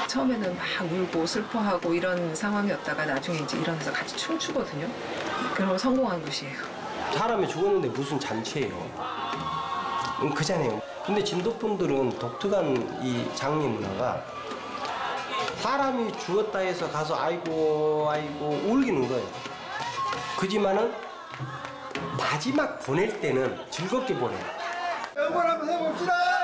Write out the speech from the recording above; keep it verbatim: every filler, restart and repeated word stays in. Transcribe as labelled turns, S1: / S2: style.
S1: 처음에는 막 울고 슬퍼하고 이런 상황이었다가 나중에 이제 일어나서 같이 춤추거든요. 그러면 성공한 곳이에요.
S2: 사람이 죽었는데 무슨 잔치예요? 음, 그잖아요. 근데 진도분들은 독특한 이 장례 문화가 사람이 죽었다 해서 가서 아이고 아이고 울기는 거예요. 그지만은 마지막 보낼 때는 즐겁게 보내요.
S3: 한번 한번 해봅시다.